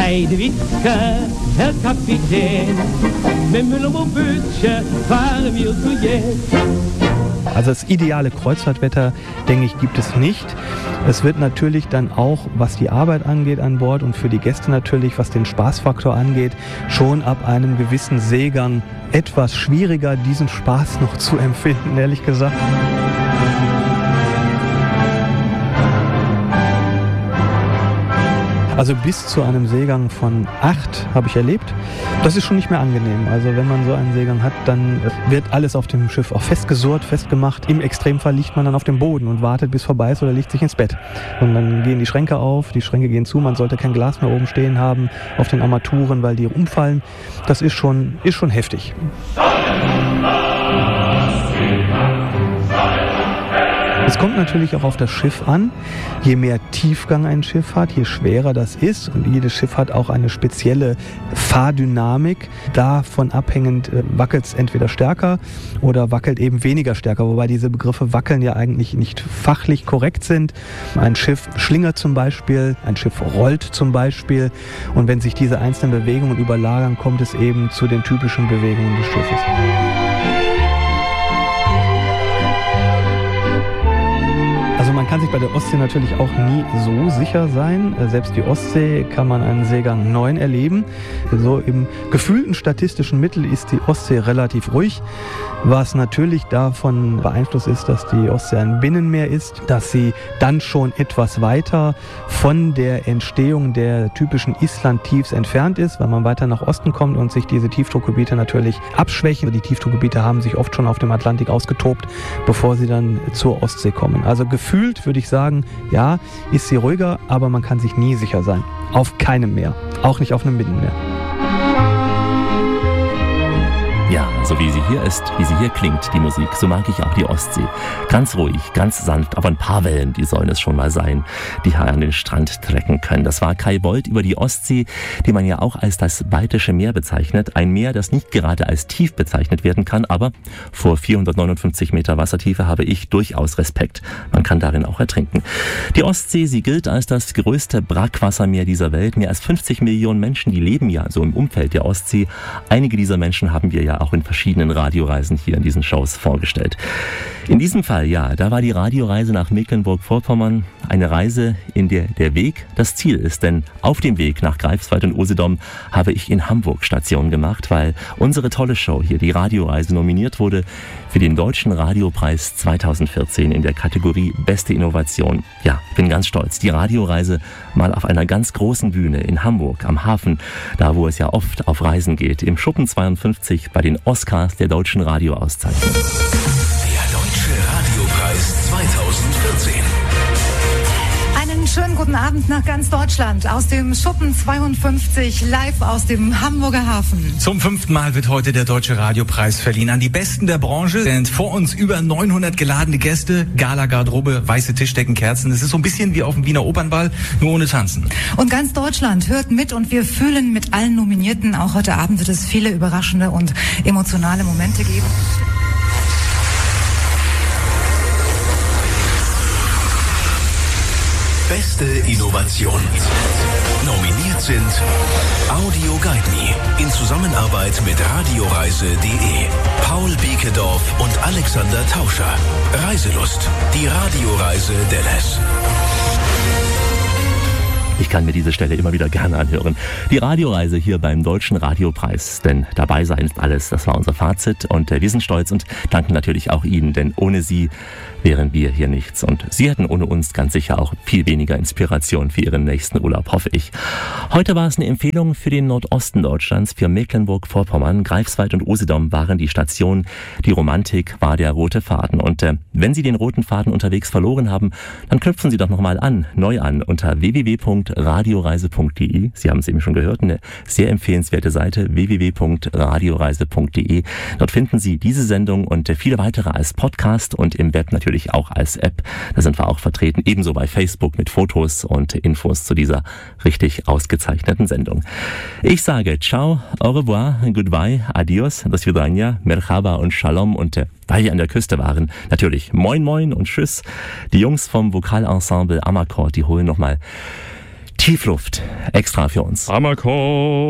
Heidewitzka, Herr Kapitän, mit Müller und Bötchen fahren wir zu jetzt. Also das ideale Kreuzfahrtwetter, denke ich, gibt es nicht. Es wird natürlich dann auch, was die Arbeit angeht an Bord und für die Gäste natürlich, was den Spaßfaktor angeht, schon ab einem gewissen Seegang etwas schwieriger, diesen Spaß noch zu empfinden, ehrlich gesagt. Also bis zu einem Seegang von 8 habe ich erlebt. Das ist schon nicht mehr angenehm. Also wenn man so einen Seegang hat, dann wird alles auf dem Schiff auch festgesurrt, festgemacht. Im Extremfall liegt man dann auf dem Boden und wartet, bis vorbei ist oder legt sich ins Bett. Und dann gehen die Schränke auf, die Schränke gehen zu. Man sollte kein Glas mehr oben stehen haben auf den Armaturen, weil die umfallen. Das ist schon heftig. Es kommt natürlich auch auf das Schiff an. Je mehr Tiefgang ein Schiff hat, je schwerer das ist. Und jedes Schiff hat auch eine spezielle Fahrdynamik. Davon abhängend wackelt es entweder stärker oder wackelt eben weniger stärker. Wobei diese Begriffe wackeln ja eigentlich nicht fachlich korrekt sind. Ein Schiff schlingert zum Beispiel, ein Schiff rollt zum Beispiel. Und wenn sich diese einzelnen Bewegungen überlagern, kommt es eben zu den typischen Bewegungen des Schiffes. Also man kann sich bei der Ostsee natürlich auch nie so sicher sein. Selbst die Ostsee kann man einen Seegang 9 erleben. So im gefühlten statistischen Mittel ist die Ostsee relativ ruhig, was natürlich davon beeinflusst ist, dass die Ostsee ein Binnenmeer ist, dass sie dann schon etwas weiter von der Entstehung der typischen Islandtiefs entfernt ist, weil man weiter nach Osten kommt und sich diese Tiefdruckgebiete natürlich abschwächen. Die Tiefdruckgebiete haben sich oft schon auf dem Atlantik ausgetobt, bevor sie dann zur Ostsee kommen. Also gefühlt würde ich sagen, ja, ist sie ruhiger, aber man kann sich nie sicher sein. Auf keinem Meer, auch nicht auf einem Binnenmeer. Ja, so wie sie hier ist, wie sie hier klingt, die Musik, so mag ich auch die Ostsee. Ganz ruhig, ganz sanft, aber ein paar Wellen, die sollen es schon mal sein, die hier an den Strand trecken können. Das war Kai Bold über die Ostsee, die man ja auch als das Baltische Meer bezeichnet. Ein Meer, das nicht gerade als tief bezeichnet werden kann, aber vor 459 Meter Wassertiefe habe ich durchaus Respekt. Man kann darin auch ertrinken. Die Ostsee, sie gilt als das größte Brackwassermeer dieser Welt. Mehr als 50 Millionen Menschen, die leben ja so im Umfeld der Ostsee. Einige dieser Menschen haben wir ja auch in verschiedenen Radioreisen hier in diesen Shows vorgestellt. In diesem Fall, ja, da war die Radioreise nach Mecklenburg-Vorpommern eine Reise, in der der Weg das Ziel ist. Denn auf dem Weg nach Greifswald und Usedom habe ich in Hamburg Station gemacht, weil unsere tolle Show hier, die Radioreise, nominiert wurde für den Deutschen Radiopreis 2014 in der Kategorie Beste Innovation. Ja, bin ganz stolz. Die Radioreise mal auf einer ganz großen Bühne in Hamburg am Hafen, da wo es ja oft auf Reisen geht, im Schuppen 52 bei den Oscars der Deutschen Radioauszeichnung. Der Deutsche Radiopreis 2014. Einen schönen guten Abend nach ganz Deutschland aus dem Schuppen 52, live aus dem Hamburger Hafen. Zum 5. Mal wird heute der Deutsche Radiopreis verliehen an die Besten der Branche. Sind vor uns über 900 geladene Gäste, Gala-Garderobe, weiße Tischdecken, Kerzen. Es ist so ein bisschen wie auf dem Wiener Opernball, nur ohne Tanzen. Und ganz Deutschland hört mit und wir fühlen mit allen Nominierten. Auch heute Abend wird es viele überraschende und emotionale Momente geben. Beste Innovation. Nominiert sind Audio Guide Me in Zusammenarbeit mit Radioreise.de, Paul Biekedorf und Alexander Tauscher. Reiselust, die Radioreise Dallas. Ich kann mir diese Stelle immer wieder gerne anhören. Die Radioreise hier beim Deutschen Radiopreis, denn dabei sein ist alles, das war unser Fazit und wir sind stolz und danken natürlich auch Ihnen, denn ohne Sie wären wir hier nichts und Sie hätten ohne uns ganz sicher auch viel weniger Inspiration für Ihren nächsten Urlaub, hoffe ich. Heute war es eine Empfehlung für den Nordosten Deutschlands, für Mecklenburg-Vorpommern. Greifswald und Usedom waren die Stationen, die Romantik war der rote Faden und wenn Sie den roten Faden unterwegs verloren haben, dann knüpfen Sie doch nochmal neu an unter www.radioreise.de. Sie haben es eben schon gehört, eine sehr empfehlenswerte Seite, www.radioreise.de. Dort finden Sie diese Sendung und viele weitere als Podcast und im Web natürlich auch als App. Da sind wir auch vertreten, ebenso bei Facebook mit Fotos und Infos zu dieser richtig ausgezeichneten Sendung. Ich sage ciao, au revoir, goodbye, adios, do svidania, merhaba und shalom und weil wir an der Küste waren, natürlich moin moin und tschüss. Die Jungs vom Vokalensemble Amakord, die holen nochmal Tiefluft, extra für uns. Amako.